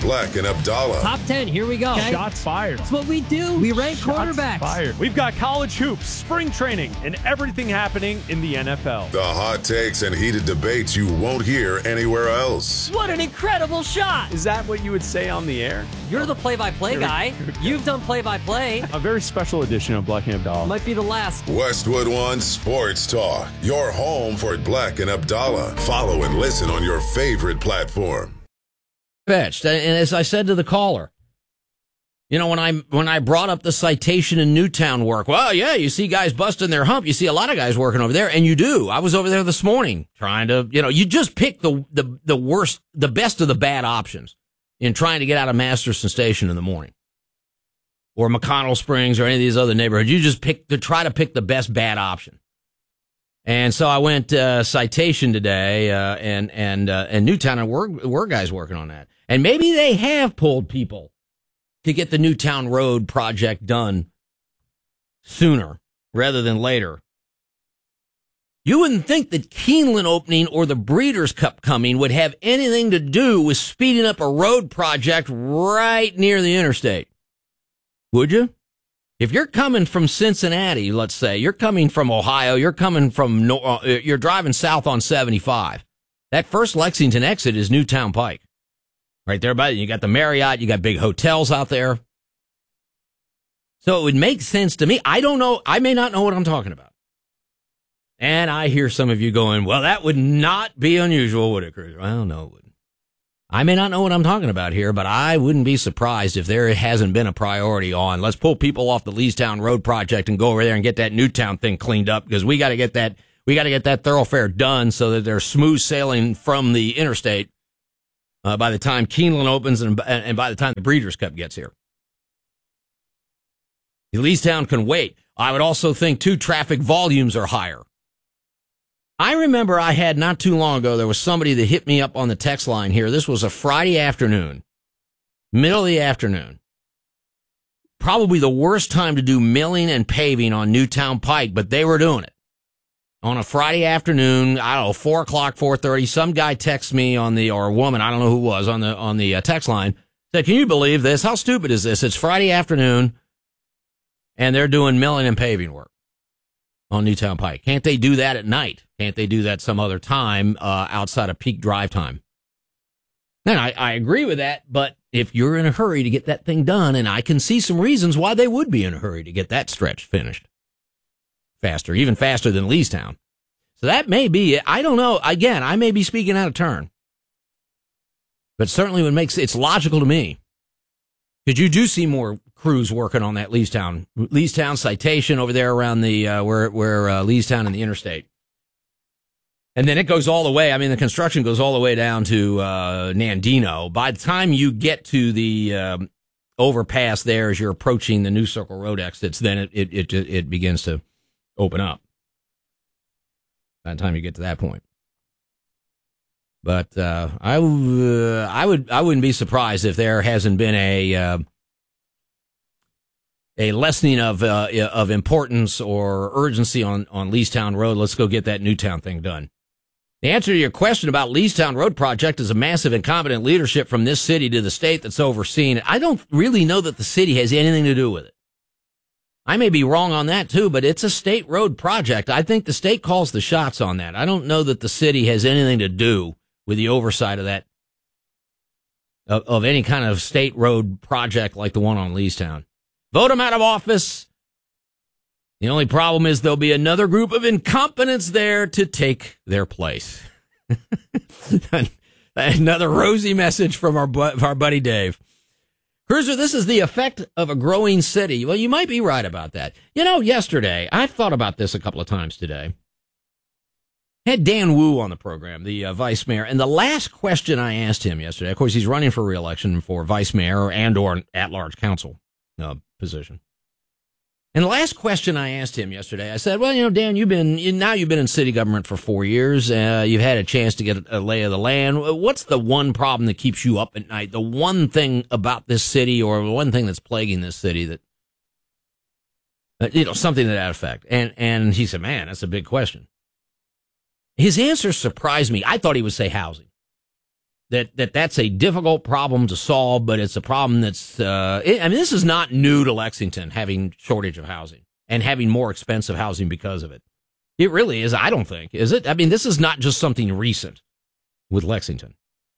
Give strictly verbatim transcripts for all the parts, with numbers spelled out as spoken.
Black and Abdallah. Top ten, here we go. Okay. Shots fired. That's what we do. We rank Shots quarterbacks. Fired. We've got college hoops, spring training, and everything happening in the N F L. The hot takes and heated debates you won't hear anywhere else. What an incredible shot. Is that what you would say on the air? You're the play-by-play guy. You've done play-by-play. A very special edition of Black and Abdallah. Might be the last. Westwood One Sports Talk. Your home for Black and Abdallah. Follow and listen on your favorite platform. Fetched. And as I said to the caller, you know, when I when I brought up the Citation in Newtown work, well, yeah, you see guys busting their hump. You see a lot of guys working over there, and you do. I was over there this morning trying to, you know, you just pick the the the worst, the best of the bad options in trying to get out of Masterson Station in the morning, or McConnell Springs, or any of these other neighborhoods. You just pick to try to pick the best bad option. And so I went uh, Citation today, uh, and and uh, and Newtown, and we're we're guys working on that. And maybe they have pulled people to get the Newtown Road project done sooner rather than later. You wouldn't think that Keeneland opening or the Breeders' Cup coming would have anything to do with speeding up a road project right near the interstate. Would you? If you're coming from Cincinnati, let's say, you're coming from Ohio, you're coming from, uh, you're driving south on seventy-five. That first Lexington exit is Newtown Pike. Right there by you got the Marriott, you got big hotels out there. So it would make sense to me. I don't know. I may not know what I'm talking about. And I hear some of you going, well, that would not be unusual, would it, Cruiser? Well, no, it wouldn't. I may not know what I'm talking about here, but I wouldn't be surprised if there hasn't been a priority on, let's pull people off the Leestown Road project and go over there and get that Newtown thing cleaned up, because we got to get that, we got to get that thoroughfare done so that they're smooth sailing from the interstate Uh, by the time Keeneland opens and, and by the time the Breeders' Cup gets here. Leestown can wait. I would also think, too, traffic volumes are higher. I remember I had not too long ago, there was somebody that hit me up on the text line here. This was a Friday afternoon, middle of the afternoon. Probably the worst time to do milling and paving on Newtown Pike, but they were doing it. On a Friday afternoon, I don't know, four o'clock, four thirty, some guy texts me on the, or a woman, I don't know who it was, on the on the uh, text line, said, can you believe this? How stupid is this? It's Friday afternoon, and they're doing milling and paving work on Newtown Pike. Can't they do that at night? Can't they do that some other time uh, outside of peak drive time? And I, I agree with that, but if you're in a hurry to get that thing done, and I can see some reasons why they would be in a hurry to get that stretch finished faster, even faster than Leestown. So that may be it. I don't know. Again, I may be speaking out of turn. But certainly would make it's logical to me. Because you do see more crews working on that Leestown, Leestown Citation over there around the, uh, where, where, uh, Leestown and the interstate. And then it goes all the way. I mean, the construction goes all the way down to, uh, Nandino. By the time you get to the, um, overpass there as you're approaching the New Circle Road exits, then it, it, it, it begins to open up by the time you get to that point. But uh, I, uh, I would I wouldn't be surprised if there hasn't been a uh, a lessening of uh, of importance or urgency on on Leestown Road. Let's go get that Newtown thing done. The answer to your question about Leestown Road project is a massive incompetent leadership from this city to the state that's overseeing it. I don't really know that the city has anything to do with it. I may be wrong on that, too, but it's a state road project. I think the state calls the shots on that. I don't know that the city has anything to do with the oversight of that, of, of any kind of state road project like the one on Leestown. Vote them out of office. The only problem is there'll be another group of incompetents there to take their place. Another rosy message from our, our buddy Dave. Cruiser, this is the effect of a growing city. Well, you might be right about that. You know, yesterday, I've thought about this a couple of times today. Had Dan Wu on the program, the uh, vice mayor, and the last question I asked him yesterday, of course, he's running for re-election for vice mayor and or at-large council uh, position. And the last question I asked him yesterday, I said, well, you know, Dan, you've been, you, now you've been in city government for four years. Uh, you've had a chance to get a lay of the land. What's the one problem that keeps you up at night? The one thing about this city or the one thing that's plaguing this city that, uh, you know, something to that effect. And, and he said, man, that's a big question. His answer surprised me. I thought he would say housing. that, that that's a difficult problem to solve, but it's a problem that's, uh, it, I mean, this is not new to Lexington, having shortage of housing and having more expensive housing because of it. It really is, I don't think, is it? I mean, this is not just something recent with Lexington.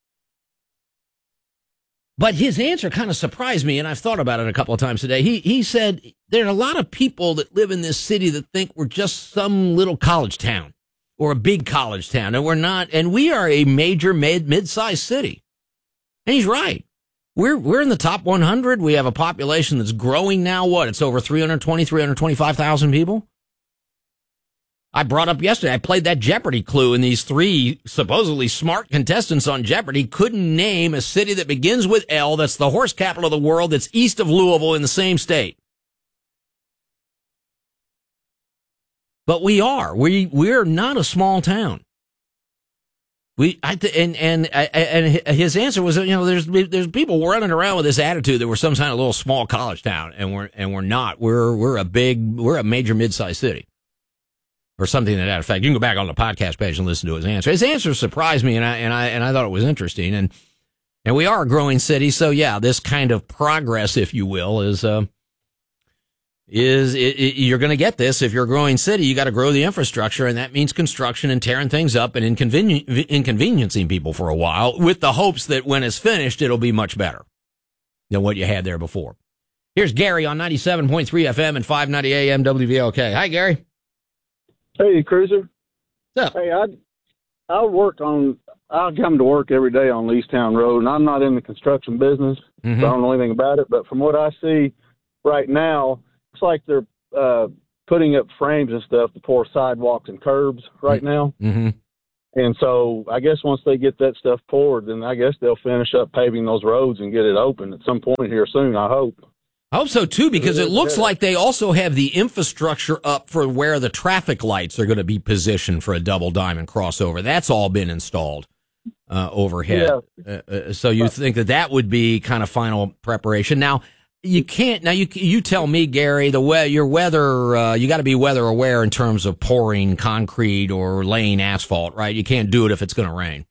But his answer kind of surprised me, and I've thought about it a couple of times today. He he said there are a lot of people that live in this city that think we're just some little college town or a big college town, and we're not. And we are a major mid mid-sized city. And he's right. We're we're in the top one hundred. We have a population that's growing now. What? It's over three hundred twenty, three hundred twenty-five thousand people. I brought up yesterday, I played that Jeopardy clue, and these three supposedly smart contestants on Jeopardy couldn't name a city that begins with L, that's the horse capital of the world, that's east of Louisville in the same state. But we are. We, we're not a small town. We, I, and, and, and his answer was, you know, there's, there's people running around with this attitude that we're some kind of little small college town, and we're, and we're not. We're, we're a big, we're a major mid-sized city. Or something to that effect. You can go back on the podcast page and listen to his answer. His answer surprised me, and I and I and I thought it was interesting. And and we are a growing city, so yeah, this kind of progress, if you will, is uh, is it, it, you're going to get this if you're a growing city. You got to grow the infrastructure, and that means construction and tearing things up and inconveni- inconveniencing people for a while, with the hopes that when it's finished, it'll be much better than what you had there before. Here's Gary on ninety-seven point three F M and five ninety A M W V L K. Hi, Gary. Hey, Cruiser. What's up? Hey, I I work on, I come to work every day on Leestown Road, and I'm not in the construction business, Mm-hmm. so I don't know anything about it. But from what I see right now, it's like they're uh, putting up frames and stuff to pour sidewalks and curbs right now. Mm-hmm. And so I guess once they get that stuff poured, then I guess they'll finish up paving those roads and get it open at some point here soon, I hope. I hope so, too, because it looks like they also have the infrastructure up for where the traffic lights are going to be positioned for a double diamond crossover. That's all been installed uh, overhead. Yeah. Uh, uh, so you think that that would be kind of final preparation. Now, you can't, now you you tell me, Gary, the we, your weather, uh, you got to be weather aware in terms of pouring concrete or laying asphalt, right? You can't do it if it's going to rain.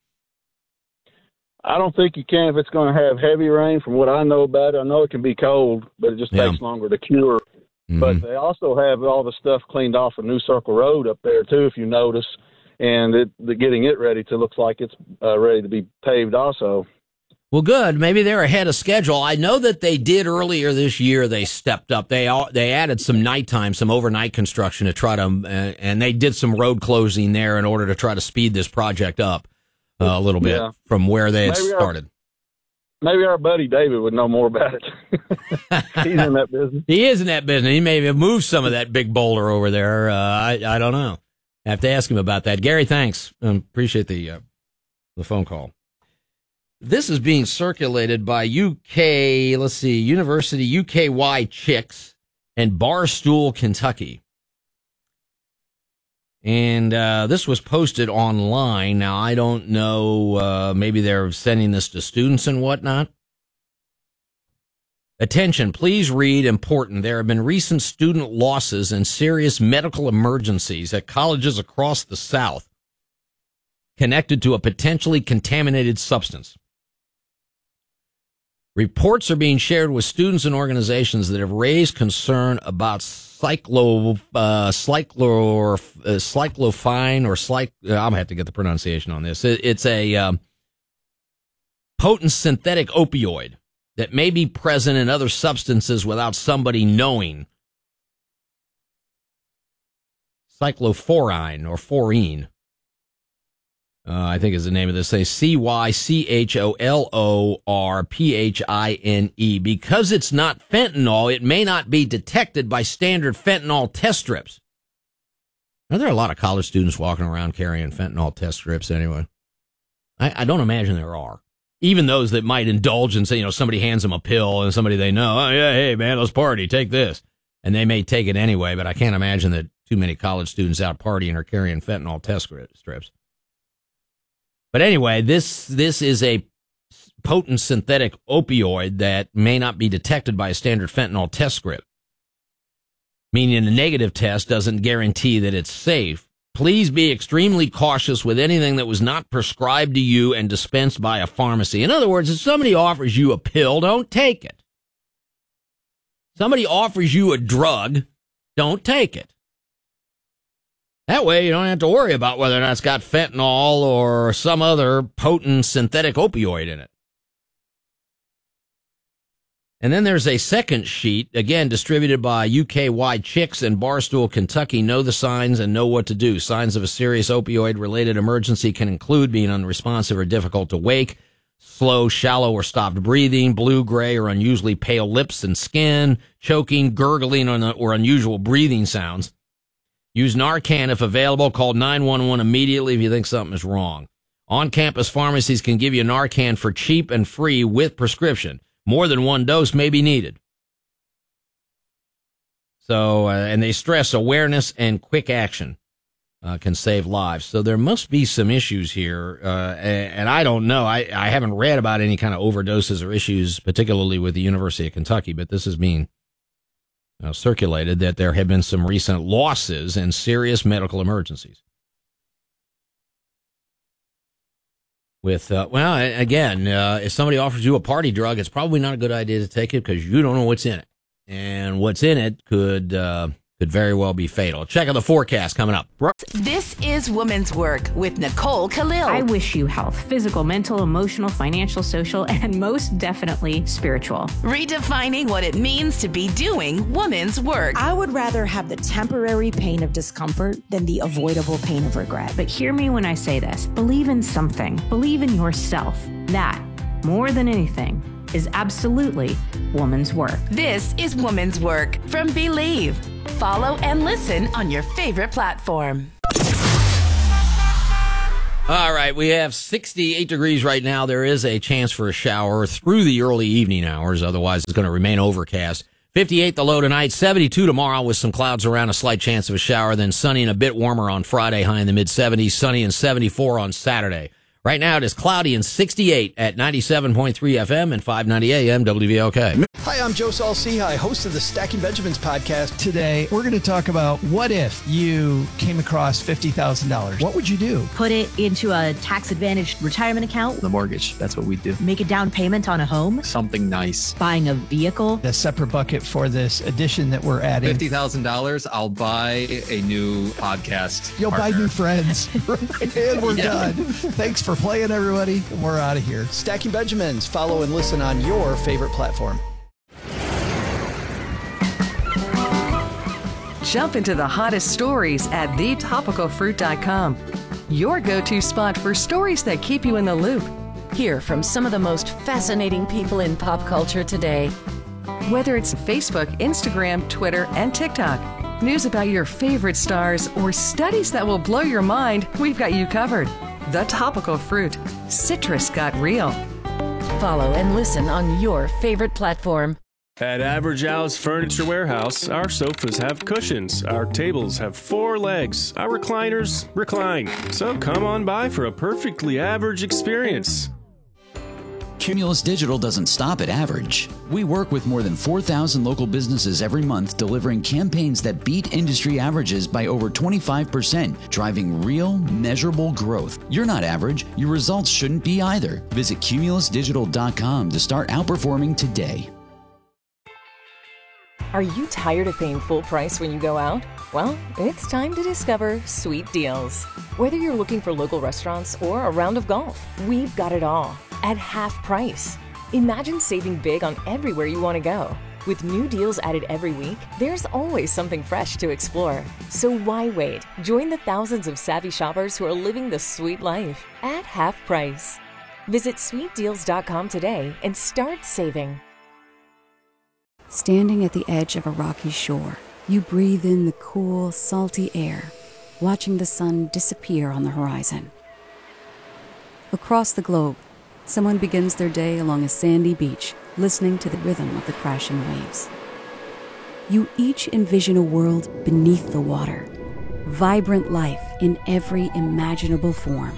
I don't think you can if it's going to have heavy rain. From what I know about it, I know it can be cold, but it just Yeah. takes longer to cure. Mm-hmm. But they also have all the stuff cleaned off of New Circle Road up there, too, if you notice. And it, they're getting it ready to look like it's uh, ready to be paved also. Well, good. Maybe they're ahead of schedule. I know that they did earlier this year. They stepped up. They all, they added some nighttime, some overnight construction to try to, uh, and they did some road closing there in order to try to speed this project up uh, a little bit Yeah. from where they had Maybe our- started. Maybe our buddy David would know more about it. He's in that business. He is in that business. He may have moved some of that big boulder over there. Uh, I, I don't know. I have to ask him about that. Gary, thanks. Um, appreciate the uh, the phone call. This is being circulated by U K, let's see, University U K Y Chicks and Barstool, Kentucky. And uh, this was posted online. Now, I don't know, uh, maybe they're sending this to students and whatnot. Attention, please read important. There have been recent student losses and serious medical emergencies at colleges across the South connected to a potentially contaminated substance. Reports are being shared with students and organizations that have raised concern about cyclo, uh, cyclo, uh, cyclofine or cyc. Uh, I'm gonna have to get the pronunciation on this. It, it's a um, potent synthetic opioid that may be present in other substances without somebody knowing. Cyclophorine or forine. Uh, I think is the name of this. Say C Y C H O L O R P H I N E. Because it's not fentanyl, it may not be detected by standard fentanyl test strips. Are there a lot of college students walking around carrying fentanyl test strips anyway? I, I don't imagine there are. Even those that might indulge and say, you know, somebody hands them a pill and somebody they know, oh, yeah, hey, man, let's party, take this. And they may take it anyway, but I can't imagine that too many college students out partying are carrying fentanyl test strips. But anyway, this this is a potent synthetic opioid that may not be detected by a standard fentanyl test strip, meaning a negative test doesn't guarantee that it's safe. Please be extremely cautious with anything that was not prescribed to you and dispensed by a pharmacy. In other words, if somebody offers you a pill, don't take it. Somebody offers you a drug, don't take it. That way you don't have to worry about whether or not it's got fentanyl or some other potent synthetic opioid in it. And then there's a second sheet, again, distributed by U K-wide Chicks and Barstool, Kentucky. Know the signs and know what to do. Signs of a serious opioid-related emergency can include being unresponsive or difficult to wake, slow, shallow, or stopped breathing, blue, gray, or unusually pale lips and skin, choking, gurgling, or unusual breathing sounds. Use Narcan if available. Call nine one one immediately if you think something is wrong. On-campus pharmacies can give you Narcan for cheap and free with prescription. More than one dose may be needed. So, uh, and they stress awareness and quick action uh, can save lives. So there must be some issues here, uh, and, and I don't know. I, I haven't read about any kind of overdoses or issues, particularly with the University of Kentucky, but this is being uh, circulated that there have been some recent losses and serious medical emergencies. With, uh, well, again, uh, if somebody offers you a party drug, it's probably not a good idea to take it because you don't know what's in it. And what's in it could, uh, could very well be fatal. Check out the forecast coming up. This is Women's Work with Nicole Khalil. I wish you health, physical, mental, emotional, financial, social, and most definitely spiritual. Redefining what it means to be doing women's work. I would rather have the temporary pain of discomfort than the avoidable pain of regret. But hear me when I say this. Believe in something. Believe in yourself. That, more than anything, is absolutely woman's work. This is Women's Work from Believe. Follow and listen on your favorite platform. All right, we have sixty-eight degrees right now. There is a chance for a shower through the early evening hours. Otherwise, it's going to remain overcast. fifty-eight the low tonight, seventy-two tomorrow with some clouds around, a slight chance of a shower. Then sunny and a bit warmer on Friday, high in the mid-seventies. Sunny and seventy-four on Saturday. Right now, it is cloudy and sixty-eight at ninety-seven point three F M and five ninety A M W V L K. Hi, I'm Joe Saul-Sehy, host of the Stacking Benjamins podcast. Today, we're going to talk about what if you came across fifty thousand dollars? What would you do? Put it into a tax-advantaged retirement account. The mortgage, that's what we do. Make a down payment on a home. Something nice. Buying a vehicle. A separate bucket for this addition that we're adding. fifty thousand dollars, I'll buy a new podcast You'll partner. Buy new friends. And we're yeah. done. Thanks for playing, everybody. We're out of here. Stacking Benjamins. Follow and listen on your favorite platform. Jump into the hottest stories at the topical fruit dot com. Your go-to spot for stories that keep you in the loop. Hear from some of the most fascinating people in pop culture today. Whether it's Facebook, Instagram, Twitter, and TikTok, news about your favorite stars, or studies that will blow your mind, we've got you covered. The Topical Fruit. Citrus got real. Follow and listen on your favorite platform. At Average Al's Furniture Warehouse, our sofas have cushions, our tables have four legs, our recliners recline. So come on by for a perfectly average experience. Cumulus Digital doesn't stop at average. We work with more than four thousand local businesses every month, delivering campaigns that beat industry averages by over twenty-five percent, driving real, measurable growth. You're not average. Your results shouldn't be either. Visit cumulus digital dot com to start outperforming today. Are you tired of paying full price when you go out? Well, it's time to discover Sweet Deals. Whether you're looking for local restaurants or a round of golf, we've got it all at half price. Imagine saving big on everywhere you want to go. With new deals added every week, there's always something fresh to explore. So why wait? Join the thousands of savvy shoppers who are living the sweet life at half price. Visit sweet deals dot com today and start saving. Standing at the edge of a rocky shore, you breathe in the cool, salty air, watching the sun disappear on the horizon. Across the globe, someone begins their day along a sandy beach, listening to the rhythm of the crashing waves. You each envision a world beneath the water, vibrant life in every imaginable form.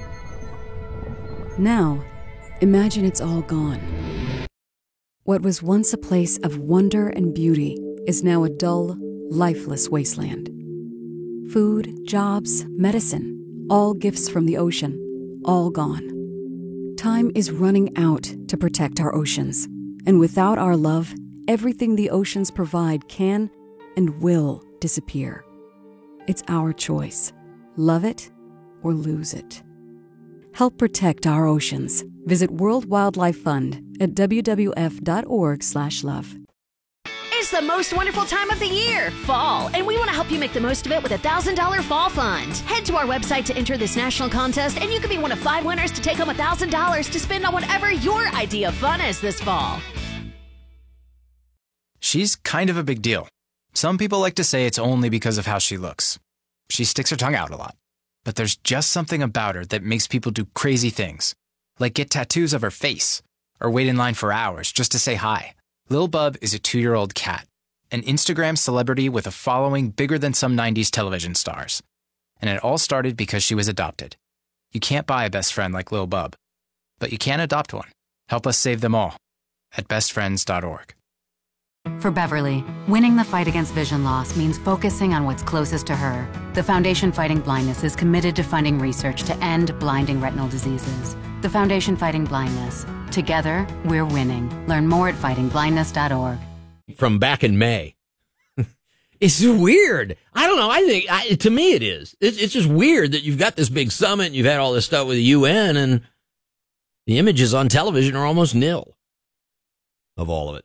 Now, imagine it's all gone. What was once a place of wonder and beauty is now a dull, lifeless wasteland. Food, jobs, medicine, all gifts from the ocean, all gone. Time is running out to protect our oceans. And without our love, everything the oceans provide can and will disappear. It's our choice. Love it or lose it. Help protect our oceans. Visit World Wildlife Fund at w w f dot org slash love. It's the most wonderful time of the year, fall, and we want to help you make the most of it with a one thousand dollars Fall Fund. Head to our website to enter this national contest, and you could be one of five winners to take home one thousand dollars to spend on whatever your idea of fun is this fall. She's kind of a big deal. Some people like to say it's only because of how she looks. She sticks her tongue out a lot. But there's just something about her that makes people do crazy things, like get tattoos of her face, or wait in line for hours just to say hi. Lil Bub is a two-year-old cat, an Instagram celebrity with a following bigger than some nineties television stars. And it all started because she was adopted. You can't buy a best friend like Lil Bub, but you can adopt one. Help us save them all at best friends dot org. For Beverly, winning the fight against vision loss means focusing on what's closest to her. The Foundation Fighting Blindness is committed to funding research to end blinding retinal diseases. The Foundation Fighting Blindness. Together, we're winning. Learn more at fighting blindness dot org. From back in May. It's weird. I don't know. I think, I, to me it is. It's, it's just weird that you've got this big summit and you've had all this stuff with the U N and the images on television are almost nil of all of it.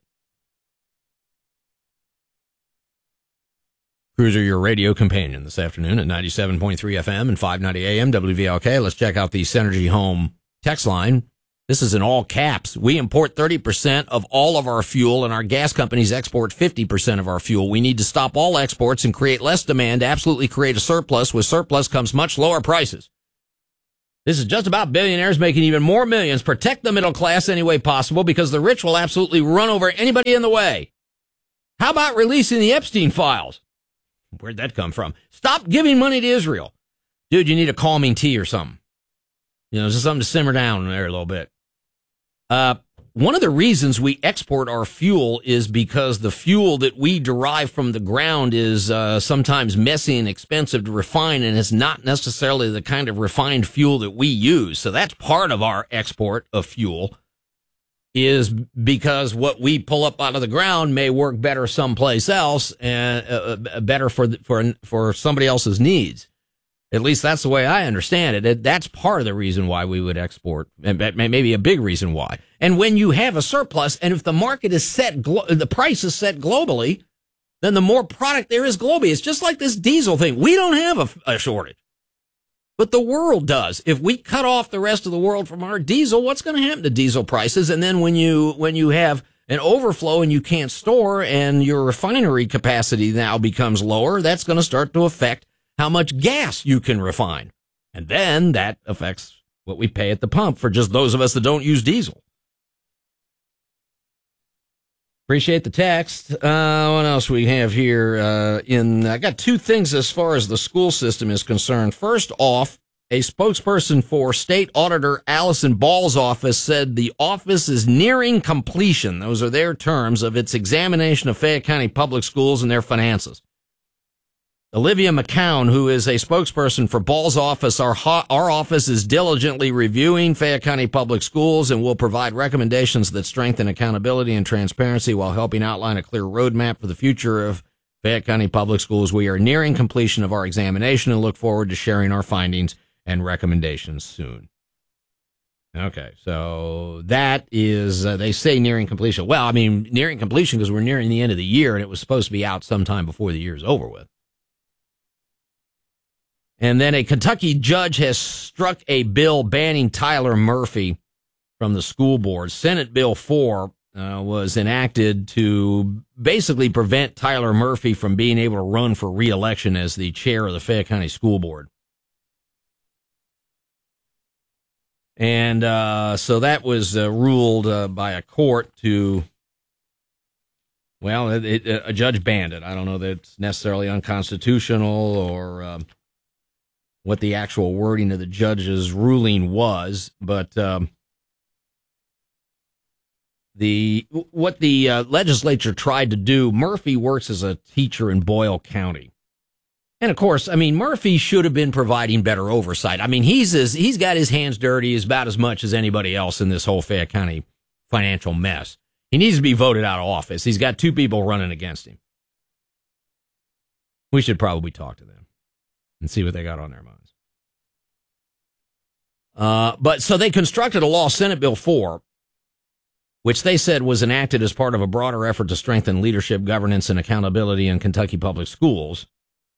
Cruiser, your radio companion this afternoon at ninety-seven point three F M and five ninety A M W V L K. Let's check out the Synergy Home text line. This is in all caps. We import thirty percent of all of our fuel, and our gas companies export fifty percent of our fuel. We need to stop all exports and create less demand to absolutely create a surplus. With surplus comes much lower prices. This is just about billionaires making even more millions. Protect the middle class any way possible, because the rich will absolutely run over anybody in the way. How about releasing the Epstein files? Where'd that come from? Stop giving money to Israel. Dude, you need a calming tea or something. You know, just something to simmer down there a little bit. Uh, one of the reasons we export our fuel is because the fuel that we derive from the ground is uh, sometimes messy and expensive to refine, and it's not necessarily the kind of refined fuel that we use. So that's part of our export of fuel, is because what we pull up out of the ground may work better someplace else and uh, better for for for somebody else's needs. At least that's the way I understand it. That's part of the reason why we would export, and maybe a big reason why. And when you have a surplus, and if the market is set, the price is set globally, then the more product there is globally. It's just like this diesel thing. We don't have a, a shortage, but the world does. If we cut off the rest of the world from our diesel, what's going to happen to diesel prices? And then when you when you have an overflow and you can't store, and your refinery capacity now becomes lower, that's going to start to affect how much gas you can refine. And then that affects what we pay at the pump for just those of us that don't use diesel. Appreciate the text. Uh, what else we have here? Uh, in I got two things as far as the school system is concerned. First off, a spokesperson for State Auditor Allison Ball's office said the office is nearing completion. Those are their terms of its examination of Fayette County Public Schools and their finances. Olivia McCown, who is a spokesperson for Ball's office, our, our office is diligently reviewing Fayette County Public Schools and will provide recommendations that strengthen accountability and transparency while helping outline a clear roadmap for the future of Fayette County Public Schools. We are nearing completion of our examination and look forward to sharing our findings and recommendations soon. Okay, so that is, uh, they say nearing completion. Well, I mean, nearing completion because we're nearing the end of the year, and it was supposed to be out sometime before the year is over with. And then a Kentucky judge has struck a bill banning Tyler Murphy from the school board. Senate Bill four uh, was enacted to basically prevent Tyler Murphy from being able to run for re-election as the chair of the Fayette County School Board. And uh, so that was uh, ruled uh, by a court to, well, it, it, a judge banned it. I don't know that it's necessarily unconstitutional or um, what the actual wording of the judge's ruling was, but um, the what the uh, legislature tried to do, Murphy works as a teacher in Boyle County. And, of course, I mean, Murphy should have been providing better oversight. I mean, he's as, he's got his hands dirty as about as much as anybody else in this whole Fayette County financial mess. He needs to be voted out of office. He's got two people running against him. We should probably talk to them and see what they got on their minds. Uh, but so they constructed a law, Senate Bill four, which they said was enacted as part of a broader effort to strengthen leadership, governance, and accountability in Kentucky public schools.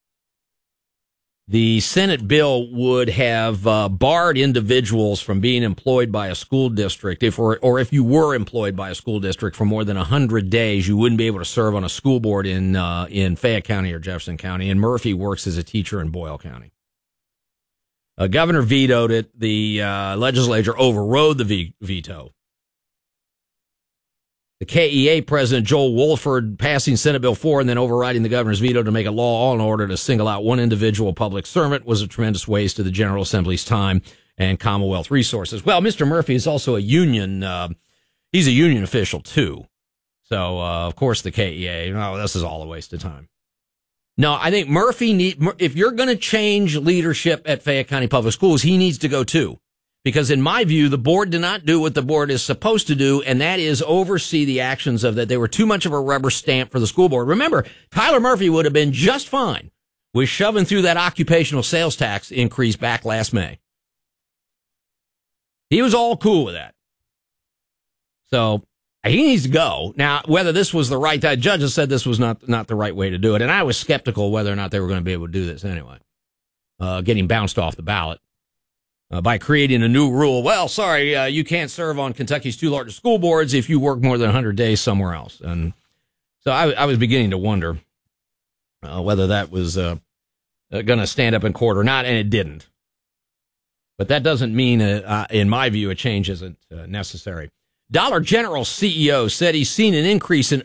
The Senate bill would have uh, barred individuals from being employed by a school district, if or, or if you were employed by a school district for more than one hundred days, you wouldn't be able to serve on a school board in uh, in Fayette County or Jefferson County. And Murphy works as a teacher in Boyle County. Uh, Governor vetoed it. The uh, legislature overrode the ve- veto. The K E A president, Joel Wolford, passing Senate Bill four and then overriding the governor's veto to make a law all in order to single out one individual public servant was a tremendous waste of the General Assembly's time and Commonwealth resources. Well, Mister Murphy is also a union, uh, he's a union official too. So, uh, of course, the K E A, no, this is all a waste of time. No, I think Murphy need, if you're going to change leadership at Fayette County Public Schools, he needs to go too. Because in my view, the board did not do what the board is supposed to do, and that is oversee the actions of that. They were too much of a rubber stamp for the school board. Remember, Tyler Murphy would have been just fine with shoving through that occupational sales tax increase back last May. He was all cool with that. So he needs to go. Now, whether this was the right time, judges said this was not, not the right way to do it, and I was skeptical whether or not they were going to be able to do this anyway, uh, getting bounced off the ballot. Uh, by creating a new rule. Well, sorry, uh, you can't serve on Kentucky's two largest school boards if you work more than one hundred days somewhere else. And so I, I was beginning to wonder uh, whether that was uh, uh, going to stand up in court or not, and it didn't. But that doesn't mean, uh, uh, in my view, a change isn't uh, necessary. Dollar General C E O said he's seen an increase in